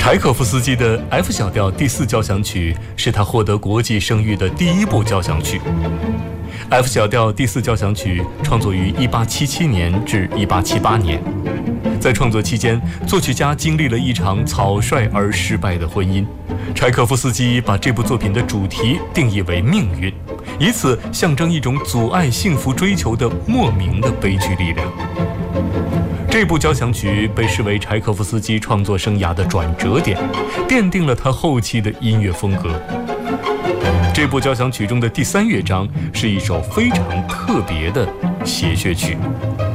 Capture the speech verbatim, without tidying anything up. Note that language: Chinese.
柴可夫斯基的 F 小调第四交响曲是他获得国际声誉的第一部交响曲。F 小调第四交响曲创作于一八七七年至一八七八年，在创作期间，作曲家经历了一场草率而失败的婚姻。柴可夫斯基把这部作品的主题定义为命运，以此象征一种阻碍幸福追求的莫名的悲剧力量。这部交响曲被视为柴可夫斯基创作生涯的转折点，奠定了他后期的音乐风格。这部交响曲中的第三乐章是一首非常特别的谐谑曲。